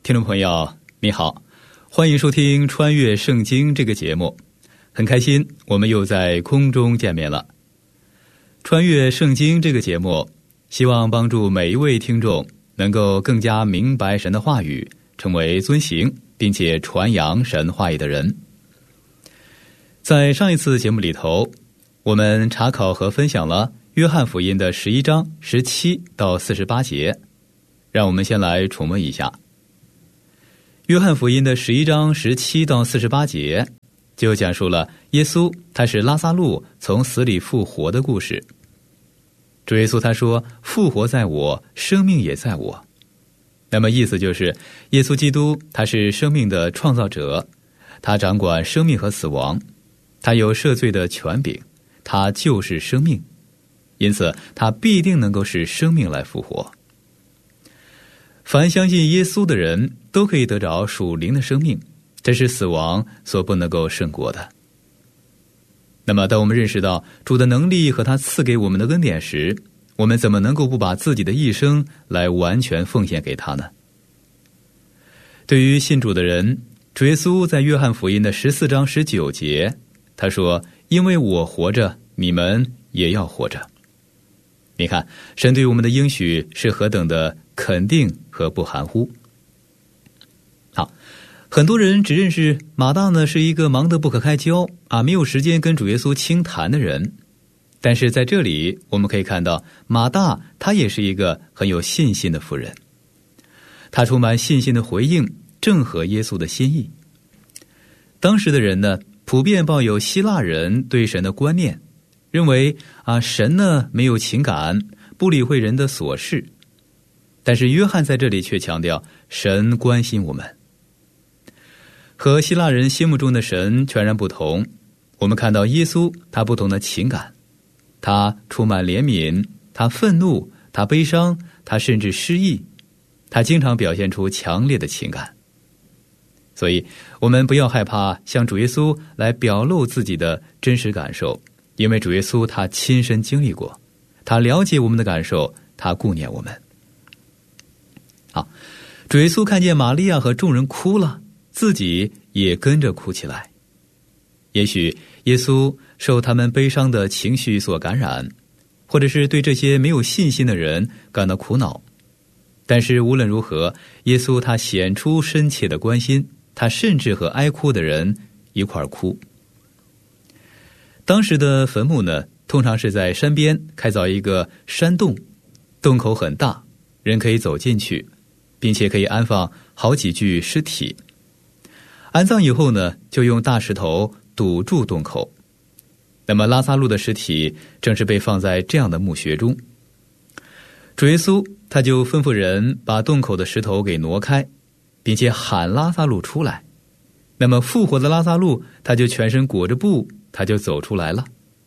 听众朋友你好，欢迎收听穿越圣经这个节目，很开心我们又在空中见面了。穿越圣经这个节目希望帮助每一位听众能够更加明白神的话语，成为遵行并且传扬神话语的人。在上一次节目里头，我们查考和分享了约翰福音的11章17到48节，让我们先来重温一下。约翰福音的11章17到48节就讲述了耶稣他是拉撒路从死里复活的故事。主耶稣他说，复活在我，生命也在我。那么意思就是耶稣基督他是生命的创造者，他掌管生命和死亡，他有赦罪的权柄，他就是生命，因此他必定能够使生命来复活。凡相信耶稣的人都可以得着属灵的生命，这是死亡所不能够胜过的。那么当我们认识到主的能力和他赐给我们的恩典时，我们怎么能够不把自己的一生来完全奉献给他呢？对于信主的人，主耶稣在约翰福音的14章19节他说，因为我活着，你们也要活着。你看，神对我们的应许是何等的肯定和不含糊。好，很多人只认识马大呢是一个忙得不可开交没有时间跟主耶稣倾谈的人，但是在这里我们可以看到，马大他也是一个很有信心的妇人，他充满信心的回应正合耶稣的心意。当时的人呢，普遍抱有希腊人对神的观念，认为神呢没有情感，不理会人的琐事。但是约翰在这里却强调，神关心我们。和希腊人心目中的神全然不同，我们看到耶稣他不同的情感，他充满怜悯，他愤怒，他悲伤，他甚至失意，他经常表现出强烈的情感。所以我们不要害怕向主耶稣来表露自己的真实感受，因为主耶稣他亲身经历过，他了解我们的感受，他顾念我们。好，主耶稣看见玛利亚和众人哭了，自己也跟着哭起来。也许耶稣受他们悲伤的情绪所感染，或者是对这些没有信心的人感到苦恼，但是无论如何，耶稣他显出深切的关心，他甚至和哀哭的人一块哭。当时的坟墓呢，通常是在山边开凿一个山洞，洞口很大，人可以走进去，并且可以安放好几具尸体。安葬以后呢，就用大石头堵住洞口。那么拉撒路的尸体正是被放在这样的墓穴中。主耶稣他就吩咐人把洞口的石头给挪开，并且喊拉撒路出来。那么复活的拉撒路他就全身裹着布，他就走出来了。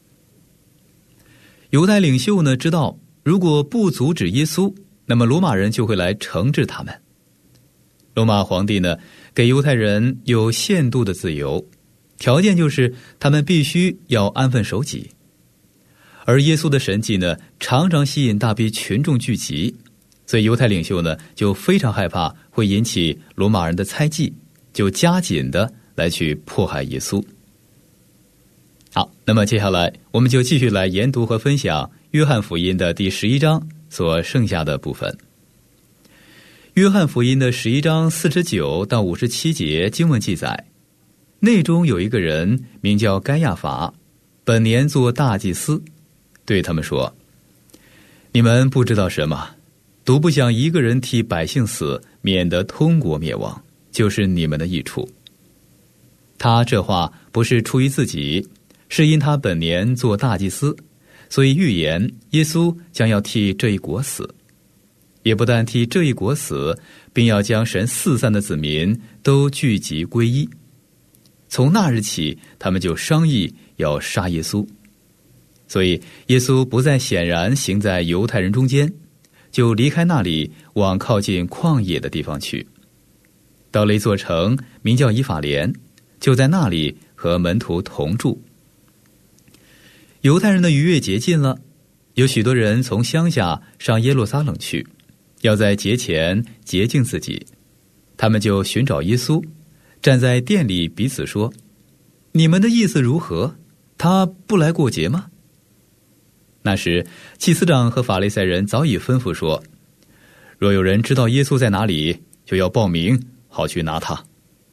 犹太领袖呢知道，如果不阻止耶稣，那么罗马人就会来惩治他们。罗马皇帝呢给犹太人有限度的自由，条件就是他们必须要安分守己。而耶稣的神迹呢常常吸引大批群众聚集，所以犹太领袖呢就非常害怕会引起罗马人的猜忌，就加紧的来去迫害耶稣。好，那么接下来我们就继续来研读和分享约翰福音的第11章所剩下的部分。约翰福音的11章49到57节经文记载，内中有一个人名叫该亚法，本年做大祭司，对他们说，你们不知道什么，独不想一个人替百姓死，免得通国灭亡，就是你们的益处。他这话不是出于自己，是因他本年做大祭司，所以预言耶稣将要替这一国死，也不但替这一国死，并要将神四散的子民都聚集归一。从那日起，他们就商议要杀耶稣。所以耶稣不再显然行在犹太人中间，就离开那里，往靠近旷野的地方去。到了一座城，名叫以法莲，就在那里和门徒同住。犹太人的逾越节近了，有许多人从乡下上耶路撒冷去，要在节前洁净自己。 他们就寻找耶稣，站在店里彼此说：你们的意思如何？他不来过节吗？那时祭司长和法利赛人早已吩咐说，若有人知道耶稣在哪里，就要报名，好去拿他。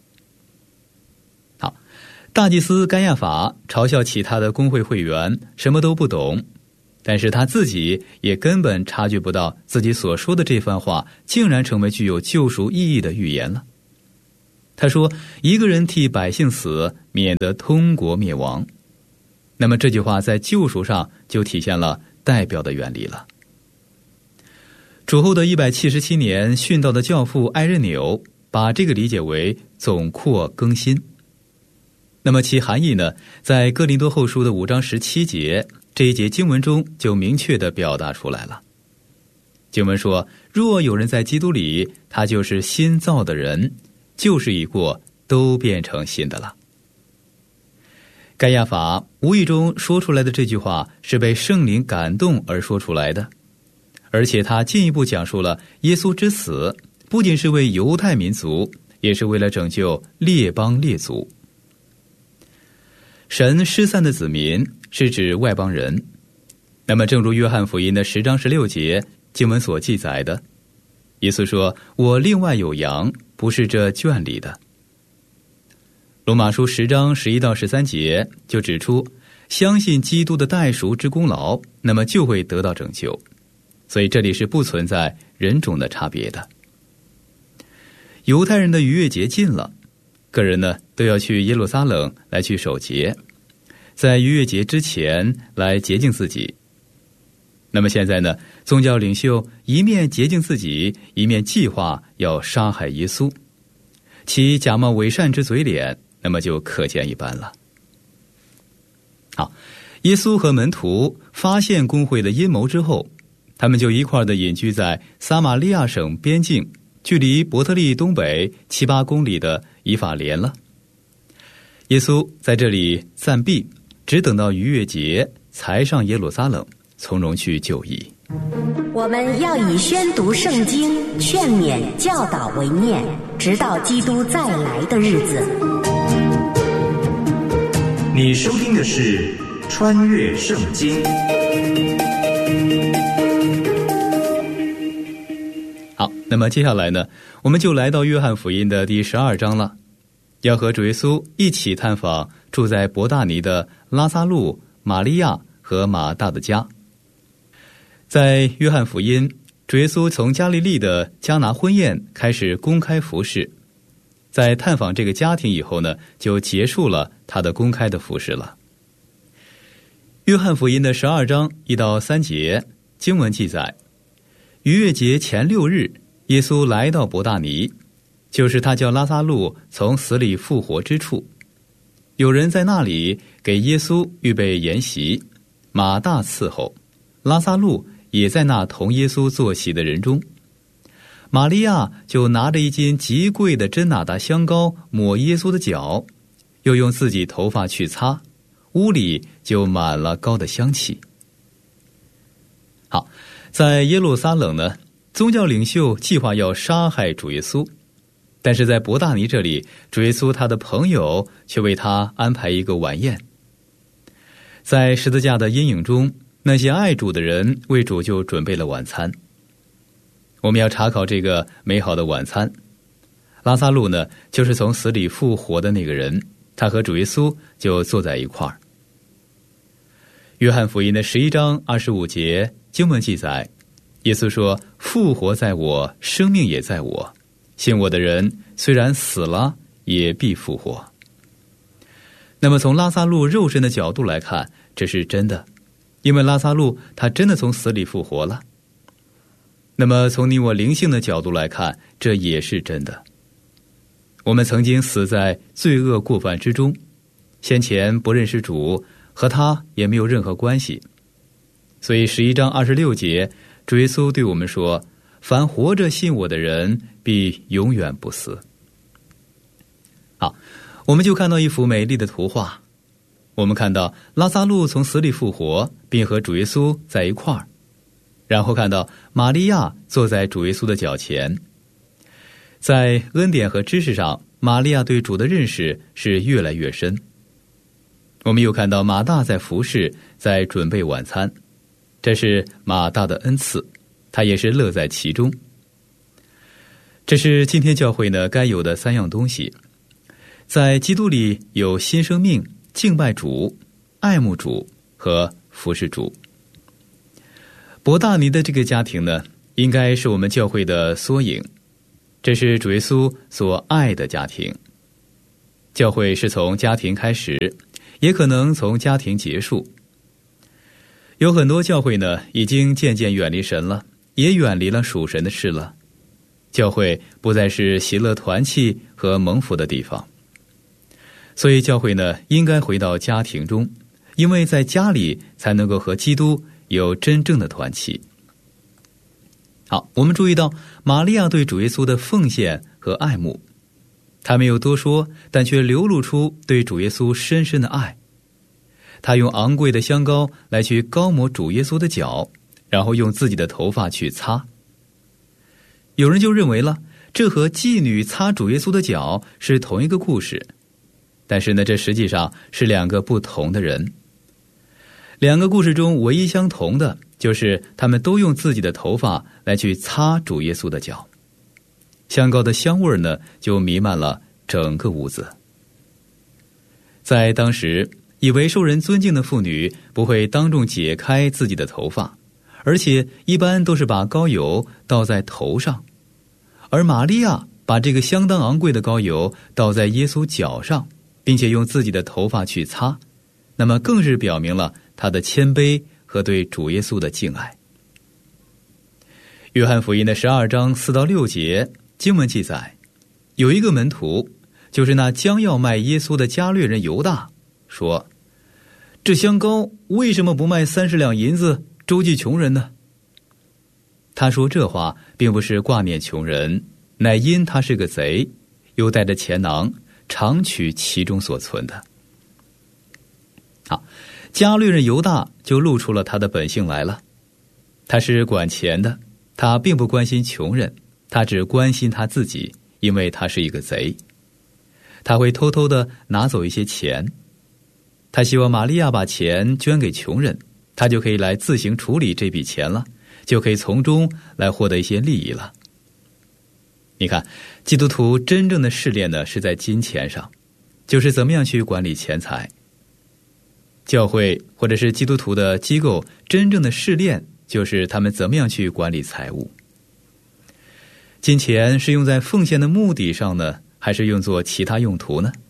好，大祭司该亚法嘲笑其他的公会会员什么都不懂，但是他自己也根本察觉不到自己所说的这番话竟然成为具有救赎意义的预言了。他说，一个人替百姓死，免得通国灭亡。那么这句话在救赎上就体现了代表的原理了。主后的177年，殉道的教父艾任纽把这个理解为总括更新。那么其含义呢，在哥林多后书的5章17节这一节经文中就明确地表达出来了。经文说，若有人在基督里，他就是新造的人，旧事已过，都变成新的了。该亚法无意中说出来的这句话是被圣灵感动而说出来的，而且他进一步讲述了耶稣之死不仅是为犹太民族，也是为了拯救列邦列族。神失散的子民是指外邦人。那么正如约翰福音的10章16节经文所记载的，耶稣说，我另外有羊，不是这圈里的。罗马书10章11到13节就指出，相信基督的代赎之功劳，那么就会得到拯救。所以这里是不存在人种的差别的。犹太人的逾越节近了，个人呢都要去耶路撒冷来去守节，在逾越节之前来洁净自己。那么现在呢，宗教领袖一面洁净自己，一面计划要杀害耶稣，其假冒伪善之嘴脸，那么就可见一斑了。好，耶稣和门徒发现公会的阴谋之后，他们就一块的隐居在撒玛利亚省边境，距离伯特利东北7、8公里的以法莲了。耶稣在这里暂避，只等到逾越节才上耶路撒冷，从容去就义。 我们要以宣读圣经、劝勉、教导为念，直到基督再来的日子。 你收听的是穿越圣经。 好，那么接下来呢，我们就来到约翰福音的第12章了，要和主耶稣一起探访住在伯大尼的拉撒路、玛利亚和马大的家。在约翰福音，主耶稣从加利利的迦拿婚宴开始公开服事，在探访这个家庭以后呢，就结束了他的公开的服事了。约翰福音的12章1到3节经文记载，逾越节前6日，耶稣来到伯大尼，就是他叫拉撒路从死里复活之处。有人在那里给耶稣预备筵席，马大伺候，拉撒路也在那同耶稣坐席的人中。玛利亚就拿着一斤极贵的真哪达香膏抹耶稣的脚，又用自己头发去擦，屋里就满了膏的香气。好，在耶路撒冷呢，宗教领袖计划要杀害主耶稣，但是在伯大尼这里，主耶稣他的朋友却为他安排一个晚宴。在十字架的阴影中，那些爱主的人为主就准备了晚餐。我们要查考这个美好的晚餐。拉撒路呢，就是从死里复活的那个人，他和主耶稣就坐在一块儿。约翰福音的11章25节经文记载，耶稣说，复活在我，生命也在我，信我的人虽然死了，也必复活。那么从拉撒路肉身的角度来看，这是真的，因为拉撒路他真的从死里复活了。那么从你我灵性的角度来看，这也是真的。我们曾经死在罪恶过犯之中，先前不认识主，和他也没有任何关系。所以11章26节，主耶稣对我们说，凡活着信我的人，必永远不死。好，我们就看到一幅美丽的图画。我们看到拉撒路从死里复活，并和主耶稣在一块儿，然后看到玛利亚坐在主耶稣的脚前。 在恩典和知识上，玛利亚对主的认识是越来越深。我们又看到马大在服侍，在准备晚餐，这是马大的恩赐，他也是乐在其中。这是今天教会呢该有的3样东西。在基督里有新生命、敬拜主、爱慕主和服侍主。伯大尼的这个家庭呢，应该是我们教会的缩影，这是主耶稣所爱的家庭。教会是从家庭开始，也可能从家庭结束。有很多教会呢，已经渐渐远离神了，也远离了属神的事了。教会不再是喜乐团契和蒙福的地方。所以教会呢，应该回到家庭中，因为在家里才能够和基督有真正的团契。好，我们注意到玛利亚对主耶稣的奉献和爱慕，她没有多说，但却流露出对主耶稣深深的爱。她用昂贵的香膏来去膏抹主耶稣的脚，然后用自己的头发去擦。有人就认为了，这和妓女擦主耶稣的脚是同一个故事，但是呢，这实际上是2个不同的人。2个故事中唯一相同的就是他们都用自己的头发来去擦主耶稣的脚，香膏的香味呢就弥漫了整个屋子。在当时，以为受人尊敬的妇女不会当众解开自己的头发，而且一般都是把膏油倒在头上，而玛利亚把这个相当昂贵的膏油倒在耶稣脚上，并且用自己的头发去擦，那么更是表明了他的谦卑和对主耶稣的敬爱。约翰福音的12章4到6节经文记载，有一个门徒，就是那将要卖耶稣的加略人犹大，说：这香膏为什么不卖30两银子周济穷人呢？他说这话并不是挂念穷人，乃因他是个贼，又带着钱囊，常取其中所存的。好，加略人犹大就露出了他的本性来了。他是管钱的，他并不关心穷人，他只关心他自己，因为他是一个贼。他会偷偷地拿走一些钱，他希望玛利亚把钱捐给穷人，他就可以来自行处理这笔钱了，就可以从中来获得一些利益了。你看，基督徒真正的试炼呢，是在金钱上，就是怎么样去管理钱财。教会或者是基督徒的机构真正的试炼，就是他们怎么样去管理财物。金钱是用在奉献的目的上呢，还是用作其他用途呢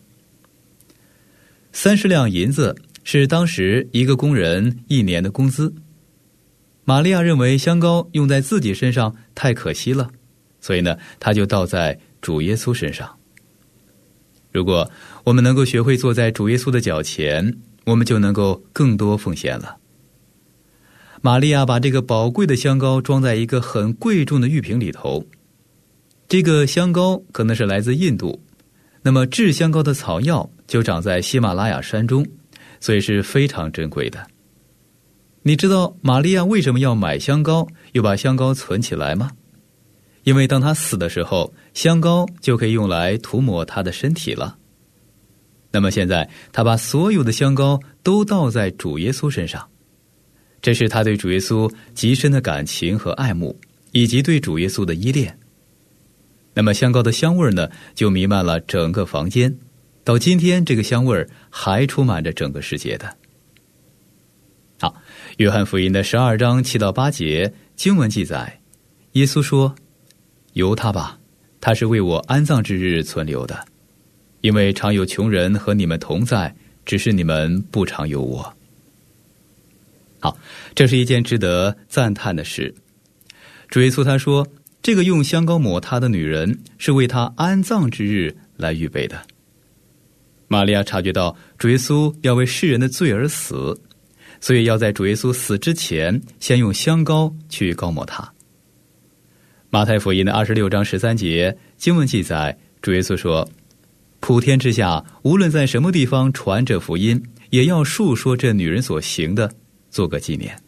？30两银子是当时一个工人1年的工资。玛利亚认为香膏用在自己身上太可惜了，所以呢，他就倒在主耶稣身上。如果我们能够学会坐在主耶稣的脚前，我们就能够更多奉献了。玛利亚把这个宝贵的香膏装在一个很贵重的玉瓶里头。这个香膏可能是来自印度，那么制香膏的草药就长在喜马拉雅山中，所以是非常珍贵的。你知道玛利亚为什么要买香膏，又把香膏存起来吗？因为当她死的时候，香膏就可以用来涂抹她的身体了。那么现在她把所有的香膏都倒在主耶稣身上，这是她对主耶稣极深的感情和爱慕，以及对主耶稣的依恋。那么香膏的香味呢，就弥漫了整个房间，到今天这个香味还充满着整个世界的。好，约翰福音的12章7到8节经文记载，耶稣说：由他吧，他是为我安葬之日存留的，因为常有穷人和你们同在，只是你们不常有我。好，这是一件值得赞叹的事。主耶稣他说，这个用香膏抹他的女人是为他安葬之日来预备的。玛利亚察觉到主耶稣要为世人的罪而死，所以要在主耶稣死之前先用香膏去膏抹他。马太福音的26章13节经文记载，主耶稣说，普天之下无论在什么地方传这福音，也要述说这女人所行的，做个纪念。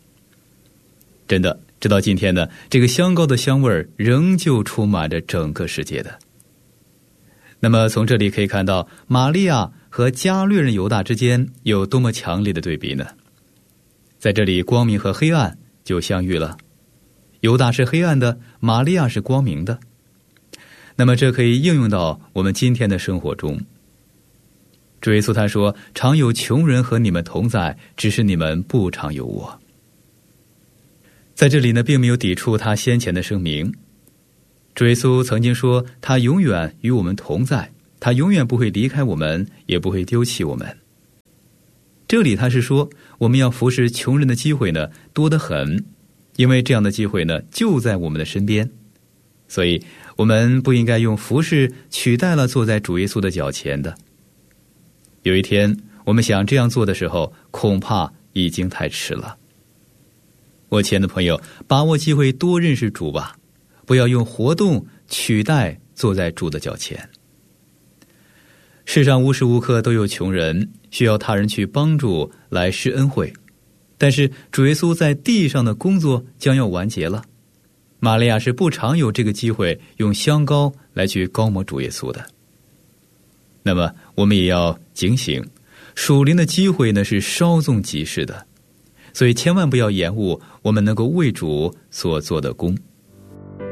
真的，直到今天呢，这个香膏的香味仍旧充满着整个世界的， 那么从这里可以看到，玛利亚和加略人犹大之间有多么强烈的对比呢？在这里，光明和黑暗就相遇了，犹大是黑暗的，玛利亚是光明的。那么这可以应用到我们今天的生活中。主耶稣他说，常有穷人和你们同在，只是你们不常有我。在这里呢，并没有抵触他先前的声明。主耶稣曾经说，他永远与我们同在，他永远不会离开我们，也不会丢弃我们。这里他是说，我们要服侍穷人的机会呢，多得很，因为这样的机会呢，就在我们的身边。所以我们不应该用服侍取代了坐在主耶稣的脚前的。有一天我们想这样做的时候，恐怕已经太迟了。我亲爱的朋友，把握机会多认识主吧，不要用活动取代坐在主的脚前。世上无时无刻都有穷人需要他人去帮助来施恩惠，但是主耶稣在地上的工作将要完结了。玛利亚是不常有这个机会用香膏来去膏抹主耶稣的。那么我们也要警醒，属灵的机会呢是稍纵即逝的，所以千万不要延误我们能够为主所做的工。